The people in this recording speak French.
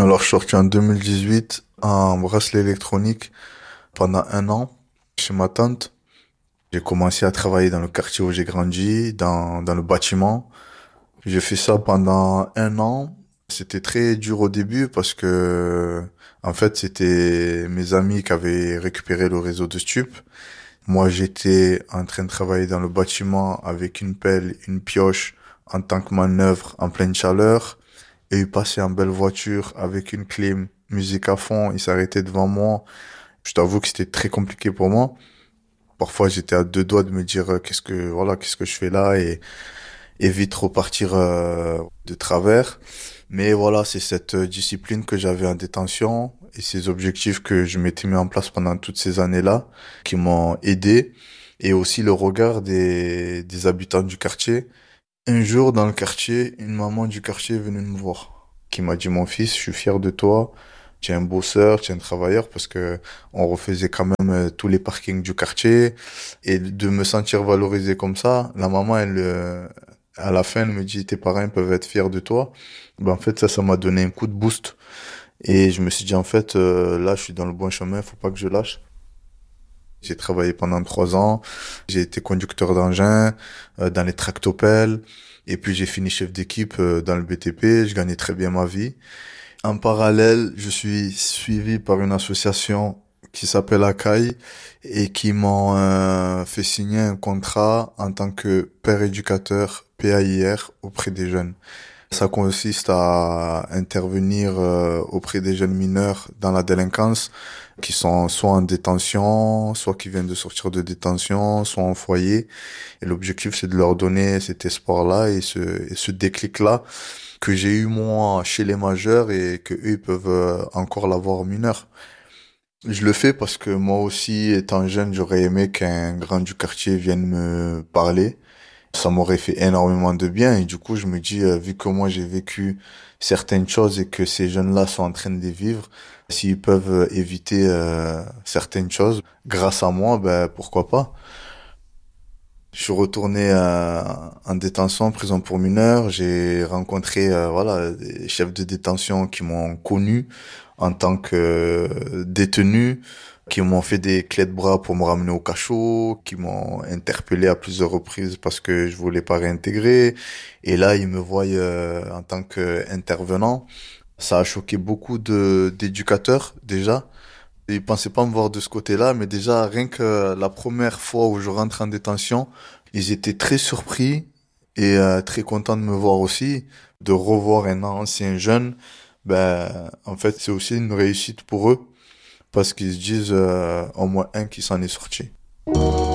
Alors, je suis sorti en 2018 en bracelet électronique pendant 1 an chez ma tante. J'ai commencé à travailler dans le quartier où j'ai grandi, dans le bâtiment. J'ai fait ça pendant 1 an. C'était très dur au début parce que, en fait, c'était mes amis qui avaient récupéré le réseau de stup. Moi, j'étais en train de travailler dans le bâtiment avec une pelle, une pioche en tant que manœuvre en pleine chaleur. Et il passait en belle voiture avec une clim, musique à fond. Il s'arrêtait devant moi. Je t'avoue que c'était très compliqué pour moi. Parfois, j'étais à deux doigts de me dire qu'est-ce que je fais là et vite repartir de travers. Mais voilà, c'est cette discipline que j'avais en détention et ces objectifs que je m'étais mis en place pendant toutes ces années-là qui m'ont aidé et aussi le regard des habitants du quartier. Un jour, dans le quartier, une maman du quartier est venue me voir qui m'a dit, mon fils, je suis fier de toi. Tu es un bosseur, tu es un travailleur parce que on refaisait quand même tous les parkings du quartier et de me sentir valorisé comme ça, la maman à la fin elle me dit tes parents peuvent être fiers de toi. Ben en fait ça m'a donné un coup de boost et je me suis dit en fait là je suis dans le bon chemin, faut pas que je lâche. J'ai travaillé pendant 3 ans, j'ai été conducteur d'engin dans les tractopelles et puis j'ai fini chef d'équipe dans le BTP, je gagnais très bien ma vie. En parallèle, je suis suivi par une association qui s'appelle ACAI et qui m'ont fait signer un contrat en tant que père éducateur PAIR auprès des jeunes. Ça consiste à intervenir auprès des jeunes mineurs dans la délinquance qui sont soit en détention, soit qui viennent de sortir de détention, soit en foyer. Et l'objectif, c'est de leur donner cet espoir-là et ce déclic-là que j'ai eu moi chez les majeurs et que eux ils peuvent encore l'avoir mineurs. Je le fais parce que moi aussi, étant jeune, j'aurais aimé qu'un grand du quartier vienne me parler. Ça m'aurait fait énormément de bien et du coup, je me dis, vu que moi j'ai vécu certaines choses et que ces jeunes-là sont en train de les vivre, s'ils peuvent éviter certaines choses grâce à moi, ben pourquoi pas. Je suis retourné en détention, prison pour mineurs. J'ai rencontré des chefs de détention qui m'ont connu en tant que détenu, qui m'ont fait des clés de bras pour me ramener au cachot, qui m'ont interpellé à plusieurs reprises parce que je voulais pas réintégrer. Et là, ils me voient en tant qu'intervenant. Ça a choqué beaucoup d'éducateurs déjà. Ils pensaient pas me voir de ce côté-là, mais déjà, rien que la première fois où je rentre en détention, ils étaient très surpris et très contents de me voir aussi, de revoir un ancien jeune. Ben, en fait, c'est aussi une réussite pour eux, parce qu'ils se disent au moins un qui s'en est sorti.